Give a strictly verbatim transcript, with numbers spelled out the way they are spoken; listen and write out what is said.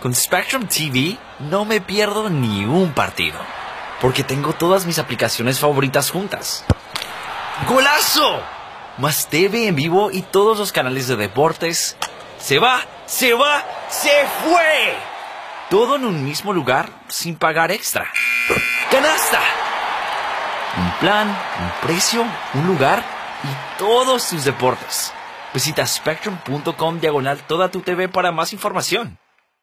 Con Spectrum T V no me pierdo ni un partido, porque tengo todas mis aplicaciones favoritas juntas. ¡Golazo! Más T V en vivo y todos los canales de deportes. ¡Se va! ¡Se va! ¡Se fue! Todo en un mismo lugar sin pagar extra. ¡Canasta! Un plan, un precio, un lugar y todos tus deportes. Visita spectrum punto com diagonal toda tu T V para más información.